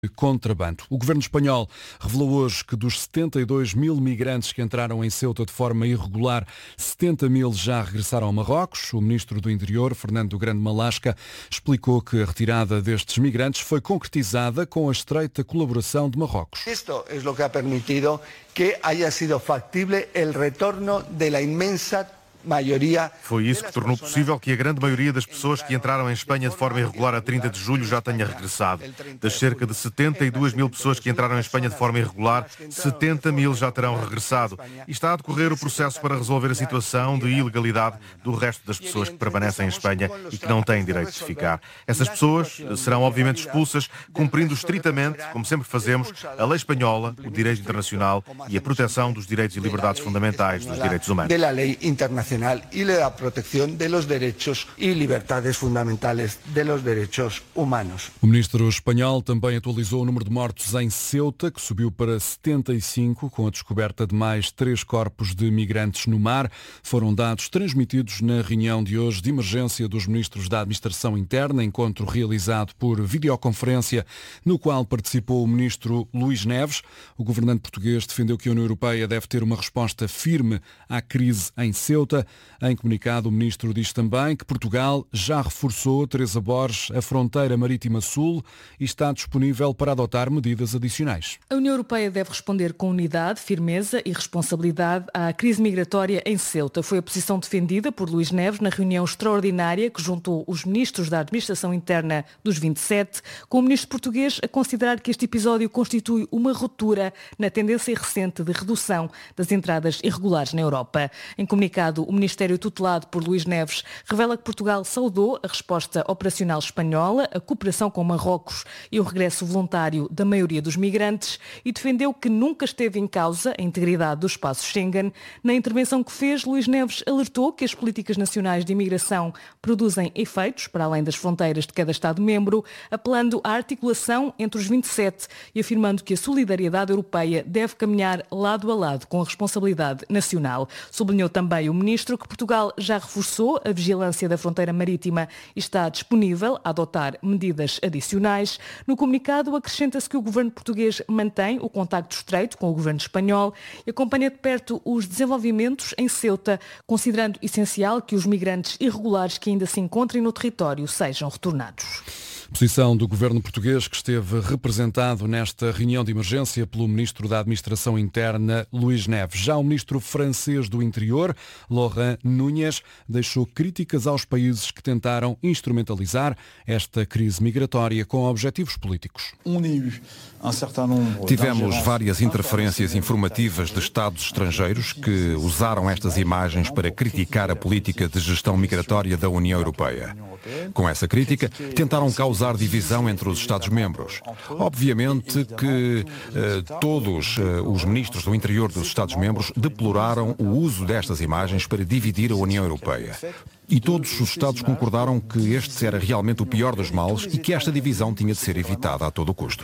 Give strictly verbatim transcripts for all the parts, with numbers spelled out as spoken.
contrabando. O governo espanhol revelou hoje que dos setenta e dois mil migrantes que entraram em Ceuta de forma irregular, setenta mil já regressaram a Marrocos. O ministro do Interior, Fernando Grande Malasca, explicou que a retirada destes migrantes foi concretizada com a estreita colaboração de Marrocos. Isto é o que ha permitido que haya sido factible el retorno de la inmensa maioria. Foi isso que tornou possível que a grande maioria das pessoas que entraram em Espanha de forma irregular a trinta de julho já tenha regressado. Das cerca de setenta e duas mil pessoas que entraram em Espanha de forma irregular, setenta mil já terão regressado. E está a decorrer o processo para resolver a situação de ilegalidade do resto das pessoas que permanecem em Espanha e que não têm direito de ficar. Essas pessoas serão obviamente expulsas, cumprindo estritamente, como sempre fazemos, a lei espanhola, o direito internacional e a proteção dos direitos e liberdades fundamentais dos direitos humanos. Y la protección de los derechos y libertades fundamentales de los derechos humanos. O ministro espanhol também atualizou o número de mortos em Ceuta, que subiu para setenta e cinco, com a descoberta de mais três corpos de migrantes no mar. Foram dados transmitidos na reunião de hoje de emergência dos ministros da Administração Interna, encontro realizado por videoconferência, no qual participou o ministro Luís Neves. O governante português defendeu que a União Europeia deve ter uma resposta firme à crise em Ceuta. Em comunicado, o ministro diz também que Portugal já reforçou, Teresa Borges, a fronteira marítima sul e está disponível para adotar medidas adicionais. A União Europeia deve responder com unidade, firmeza e responsabilidade à crise migratória em Ceuta. Foi a posição defendida por Luís Neves na reunião extraordinária que juntou os ministros da Administração Interna dos vinte e sete, com o ministro português a considerar que este episódio constitui uma ruptura na tendência recente de redução das entradas irregulares na Europa. Em comunicado, o Ministério tutelado por Luís Neves revela que Portugal saudou a resposta operacional espanhola, a cooperação com Marrocos e o regresso voluntário da maioria dos migrantes e defendeu que nunca esteve em causa a integridade do espaço Schengen. Na intervenção que fez, Luís Neves alertou que as políticas nacionais de imigração produzem efeitos para além das fronteiras de cada Estado-membro, apelando à articulação entre os vinte e sete e afirmando que a solidariedade europeia deve caminhar lado a lado com a responsabilidade nacional. Sublinhou também o ministro que Portugal já reforçou a vigilância da fronteira marítima e está disponível a adotar medidas adicionais. No comunicado, acrescenta-se que o governo português mantém o contacto estreito com o governo espanhol e acompanha de perto os desenvolvimentos em Ceuta, considerando essencial que os migrantes irregulares que ainda se encontrem no território sejam retornados. Posição do governo português que esteve representado nesta reunião de emergência pelo ministro da Administração Interna, Luís Neves. Já o ministro francês do Interior, Laurent Nunez, deixou críticas aos países que tentaram instrumentalizar esta crise migratória com objetivos políticos. Tivemos várias interferências informativas de Estados estrangeiros que usaram estas imagens para criticar a política de gestão migratória da União Europeia. Com essa crítica, tentaram causar divisão entre os Estados-membros. Obviamente que eh, todos eh, os ministros do interior dos Estados-membros deploraram o uso destas imagens para dividir a União Europeia. E todos os Estados concordaram que este era realmente o pior dos males e que esta divisão tinha de ser evitada a todo custo.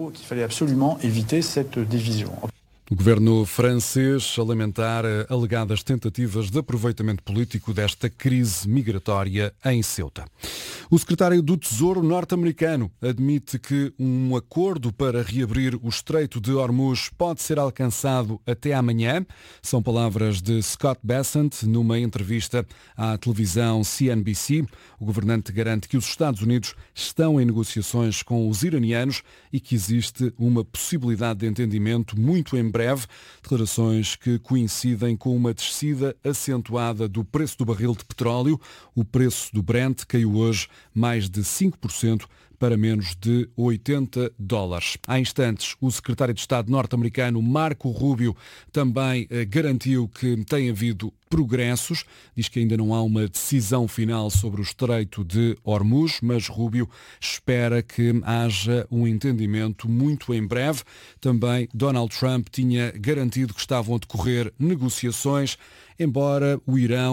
O governo francês a lamentar alegadas tentativas de aproveitamento político desta crise migratória em Ceuta. O secretário do Tesouro norte-americano admite que um acordo para reabrir o Estreito de Hormuz pode ser alcançado até amanhã. São palavras de Scott Bessent numa entrevista à televisão C N B C. O governante garante que os Estados Unidos estão em negociações com os iranianos e que existe uma possibilidade de entendimento muito em breve. Declarações que coincidem com uma descida acentuada do preço do barril de petróleo. O preço do Brent caiu hoje mais de cinco por cento para menos de oitenta dólares. Há instantes, o secretário de Estado norte-americano Marco Rubio também eh, garantiu que tem havido progressos. Diz que ainda não há uma decisão final sobre o Estreito de Hormuz, mas Rubio espera que haja um entendimento muito em breve. Também Donald Trump tinha garantido que estavam a decorrer negociações, embora o Irão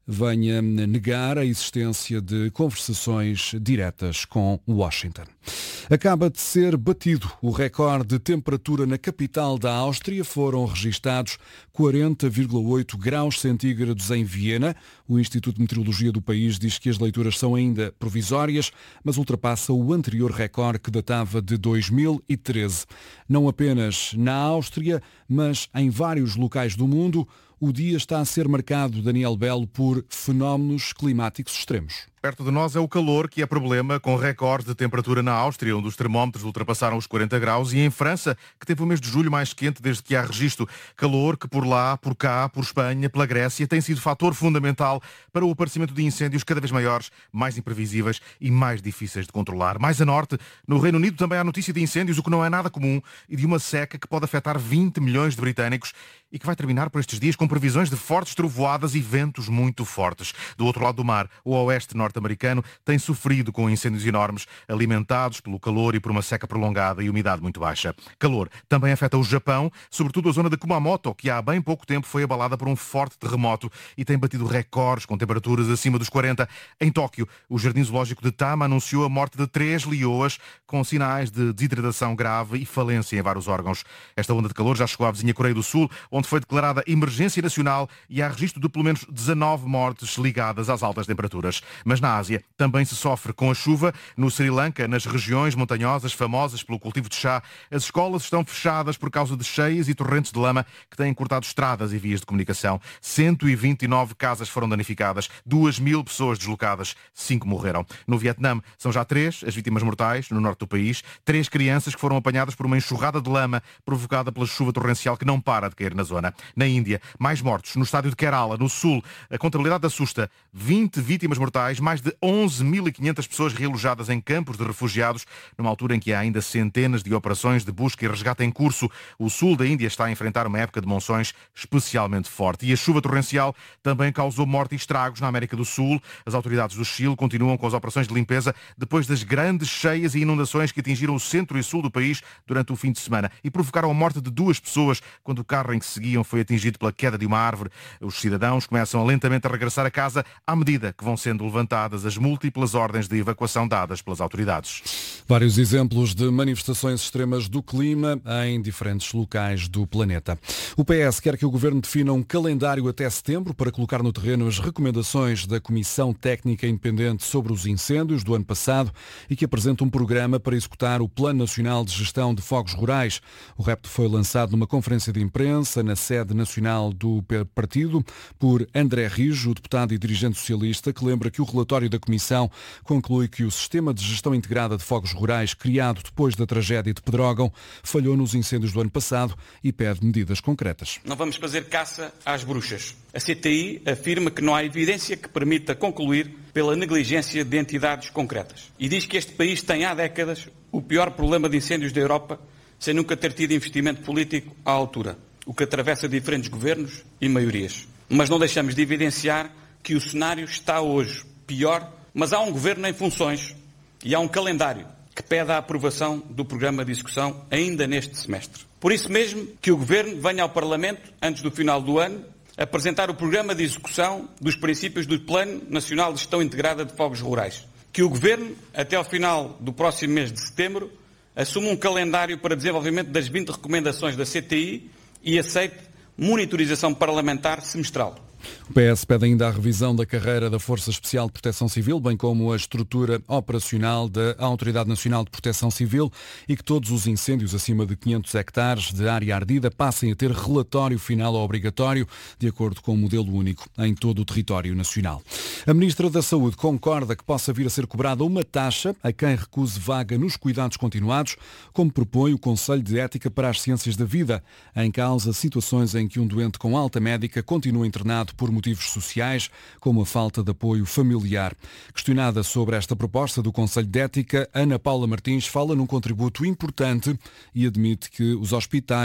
venha negar a existência de conversações diretas com Washington. Acaba de ser batido o recorde de temperatura na capital da Áustria. Foram registados quarenta vírgula oito graus centígrados em Viena. O Instituto de Meteorologia do país diz que as leituras são ainda provisórias, mas ultrapassa o anterior recorde que datava de dois mil e treze. Não apenas na Áustria, mas em vários locais do mundo, o dia está a ser marcado, Daniel Belo, por fenómenos climáticos extremos. Perto de nós é o calor que é problema, com recordes de temperatura na Áustria, onde os termómetros ultrapassaram os quarenta graus, e em França, que teve o mês de julho mais quente desde que há registro. Calor que por lá, por cá, por Espanha, pela Grécia, tem sido fator fundamental para o aparecimento de incêndios cada vez maiores, mais imprevisíveis e mais difíceis de controlar. Mais a norte, no Reino Unido, também há notícia de incêndios, o que não é nada comum, e de uma seca que pode afetar vinte milhões de britânicos e que vai terminar por estes dias com previsões de fortes trovoadas e ventos muito fortes. Do outro lado do mar, o oeste norte-americano tem sofrido com incêndios enormes, alimentados pelo calor e por uma seca prolongada e umidade muito baixa. Calor também afeta o Japão, sobretudo a zona de Kumamoto, que há bem pouco tempo foi abalada por um forte terremoto e tem batido recordes com temperaturas acima dos quarenta. Em Tóquio, o Jardim Zoológico de Tama anunciou a morte de três leoas com sinais de desidratação grave e falência em vários órgãos. Esta onda de calor já chegou à vizinha Coreia do Sul, onde foi declarada emergência nacional e há registro de pelo menos dezanove mortes ligadas às altas temperaturas. Mas na Ásia também se sofre com a chuva. No Sri Lanka, nas regiões montanhosas famosas pelo cultivo de chá, as escolas estão fechadas por causa de cheias e torrentes de lama que têm cortado estradas e vias de comunicação. cento e vinte e nove casas foram danificadas, duas mil pessoas deslocadas, cinco morreram. No Vietnã são já três as vítimas mortais, no norte do país, três crianças que foram apanhadas por uma enxurrada de lama provocada pela chuva torrencial que não para de cair na zona. Na Índia, mais mortos. No estádio de Kerala, no sul, a contabilidade assusta. vinte vítimas mortais, mais de onze mil e quinhentas pessoas realojadas em campos de refugiados, numa altura em que há ainda centenas de operações de busca e resgate em curso. O sul da Índia está a enfrentar uma época de monções especialmente forte. E a chuva torrencial também causou morte e estragos na América do Sul. As autoridades do Chile continuam com as operações de limpeza depois das grandes cheias e inundações que atingiram o centro e sul do país durante o fim de semana e provocaram a morte de duas pessoas quando o carro em que seguiam foi atingido pela queda de uma árvore. Os cidadãos começam lentamente a regressar a casa à medida que vão sendo levantadas as múltiplas ordens de evacuação dadas pelas autoridades. Vários exemplos de manifestações extremas do clima em diferentes locais do planeta. O P S quer que o Governo defina um calendário até setembro para colocar no terreno as recomendações da Comissão Técnica Independente sobre os incêndios do ano passado e que apresente um programa para executar o Plano Nacional de Gestão de Fogos Rurais. O repto foi lançado numa conferência de imprensa na sede nacional do partido por André Rijo, o deputado e dirigente socialista, que lembra que o relatório da Comissão conclui que o sistema de gestão integrada de fogos rurais criado depois da tragédia de Pedrógão falhou nos incêndios do ano passado e pede medidas concretas. Não vamos fazer caça às bruxas. A C T I afirma que não há evidência que permita concluir pela negligência de entidades concretas. E diz que este país tem há décadas o pior problema de incêndios da Europa, sem nunca ter tido investimento político à altura, o que atravessa diferentes governos e maiorias. Mas não deixamos de evidenciar que o cenário está hoje pior, mas há um governo em funções e há um calendário que pede a aprovação do programa de execução ainda neste semestre. Por isso mesmo que o governo venha ao Parlamento, antes do final do ano, apresentar o programa de execução dos princípios do Plano Nacional de Gestão Integrada de Fogos Rurais. Que o governo, até ao final do próximo mês de setembro, assuma um calendário para desenvolvimento das vinte recomendações da C T I e aceite monitorização parlamentar semestral. O P S pede ainda a revisão da carreira da Força Especial de Proteção Civil, bem como a estrutura operacional da Autoridade Nacional de Proteção Civil e que todos os incêndios acima de quinhentos hectares de área ardida passem a ter relatório final obrigatório, de acordo com o modelo único em todo o território nacional. A Ministra da Saúde concorda que possa vir a ser cobrada uma taxa a quem recuse vaga nos cuidados continuados, como propõe o Conselho de Ética para as Ciências da Vida, em causa situações em que um doente com alta médica continua internado por motivos sociais, como a falta de apoio familiar. Questionada sobre esta proposta do Conselho de Ética, Ana Paula Martins fala num contributo importante e admite que os hospitais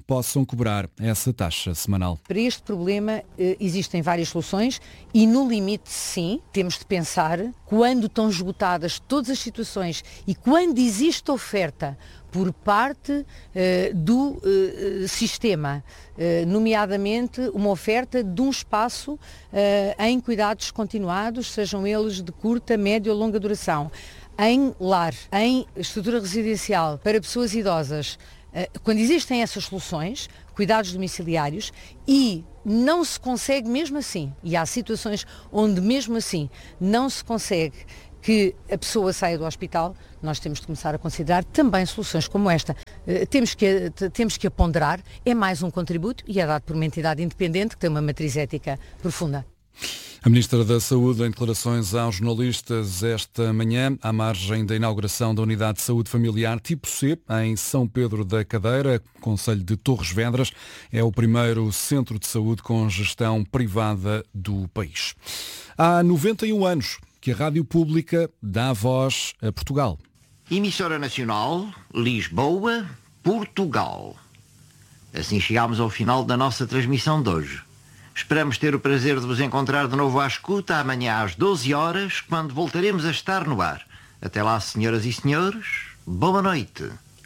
possam cobrar essa taxa semanal. Para este problema existem várias soluções e no limite sim, temos de pensar quando estão esgotadas todas as situações e quando existe oferta por parte uh, do uh, sistema, uh, nomeadamente uma oferta de um espaço uh, em cuidados continuados, sejam eles de curta, média ou longa duração, em lar, em estrutura residencial para pessoas idosas. Uh, quando existem essas soluções, cuidados domiciliários, e não se consegue mesmo assim, e há situações onde mesmo assim não se consegue que a pessoa saia do hospital, nós temos de começar a considerar também soluções como esta. Uh, temos que, temos que a ponderar, é mais um contributo e é dado por uma entidade independente que tem uma matriz ética profunda. A Ministra da Saúde, em declarações aos jornalistas esta manhã, à margem da inauguração da Unidade de Saúde Familiar Tipo C, em São Pedro da Cadeira, concelho de Torres Vedras, é o primeiro centro de saúde com gestão privada do país. Há noventa e um anos que a Rádio Pública dá voz a Portugal. Emissora Nacional, Lisboa, Portugal. Assim chegámos ao final da nossa transmissão de hoje. Esperamos ter o prazer de vos encontrar de novo à escuta amanhã às doze horas, quando voltaremos a estar no ar. Até lá, senhoras e senhores, boa noite.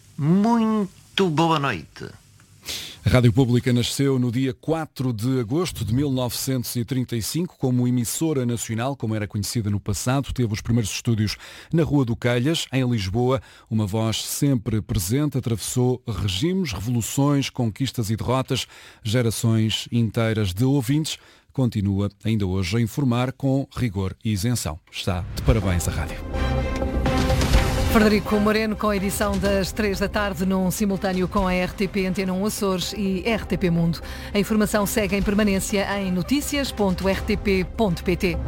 Muito boa noite. A Rádio Pública nasceu no dia quatro de agosto de mil novecentos e trinta e cinco como emissora nacional, como era conhecida no passado. Teve os primeiros estúdios na Rua do Calhas, em Lisboa. Uma voz sempre presente, atravessou regimes, revoluções, conquistas e derrotas, gerações inteiras de ouvintes. Continua ainda hoje a informar com rigor e isenção. Está de parabéns a rádio. Frederico Moreno com a edição das três da tarde num simultâneo com a R T P Antena um Açores e R T P Mundo. A informação segue em permanência em notícias ponto r t p ponto p t.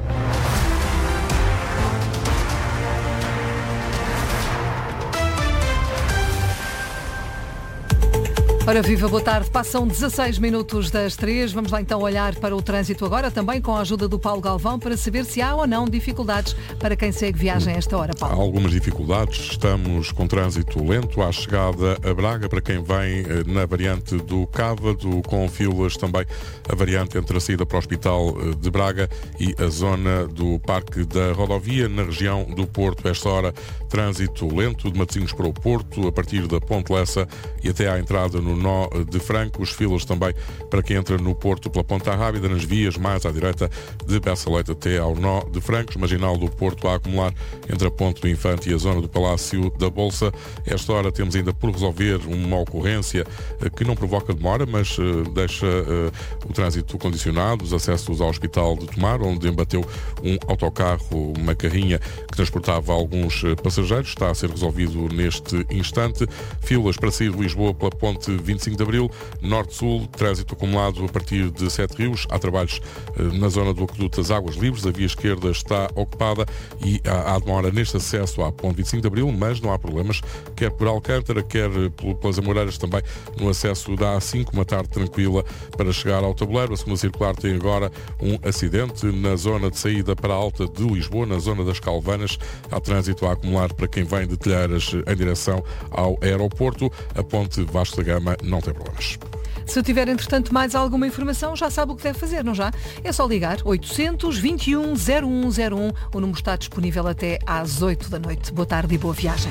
Ora viva, boa tarde. Passam dezasseis minutos das três. Vamos lá então olhar para o trânsito agora, também com a ajuda do Paulo Galvão, para saber se há ou não dificuldades para quem segue viagem a esta hora, Paulo. Há algumas dificuldades. Estamos com trânsito lento à chegada a Braga, para quem vem na variante do Cávado, com filas também a variante entre a saída para o Hospital de Braga e a zona do Parque da Rodovia, na região do Porto. Esta hora, trânsito lento de Matosinhos para o Porto, a partir da Ponte Lessa e até à entrada no nó de Franco. Os filas também para quem entra no Porto pela Ponta Rábida, nas vias mais à direita de Bessa Leite até ao nó de Francos. Marginal do Porto a acumular entre a Ponte do Infante e a zona do Palácio da Bolsa. Esta hora temos ainda por resolver uma ocorrência que não provoca demora, mas uh, deixa uh, o trânsito condicionado, os acessos ao Hospital de Tomar, onde embateu um autocarro, uma carrinha que transportava alguns passageiros. Está a ser resolvido neste instante. Filas para sair de Lisboa pela Ponte vinte e cinco de Abril, Norte-Sul, trânsito acumulado a partir de Sete Rios. Há trabalhos eh, na zona do Aqueduto das Águas Livres, a via esquerda está ocupada e há, há demora neste acesso à Ponte vinte e cinco de Abril, mas não há problemas, quer por Alcântara, quer pelas Amoreiras, também no acesso da A cinco, uma tarde tranquila para chegar ao Tabuleiro. A segunda circular tem agora um acidente na zona de saída para a Alta de Lisboa, na zona das Calvanas. Há trânsito a acumular para quem vem de Telheiras em direção ao aeroporto. A Ponte Vasco da Gama não tem problemas. Se tiver, entretanto, mais alguma informação, já sabe o que deve fazer, não já? É só ligar oitocentos, vinte e um, zero um zero um. O número está disponível até às oito da noite. Boa tarde e boa viagem.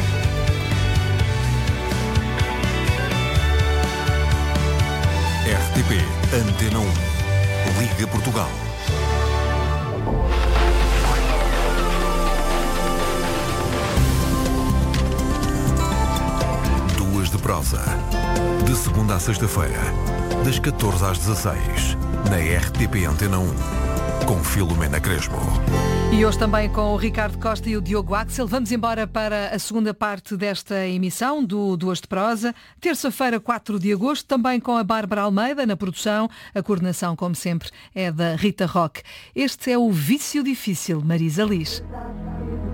R T P Antena um. Liga Portugal. Duas de prosa. De segunda à sexta-feira, das catorze às dezasseis, na R T P Antena um, com Filomena Crespo. E hoje também com o Ricardo Costa e o Diogo Axel. Vamos embora para a segunda parte desta emissão do Duas de Prosa. Terça-feira, quatro de agosto, também com a Bárbara Almeida na produção. A coordenação, como sempre, é da Rita Roque. Este é o Vício Difícil, Marisa Liz.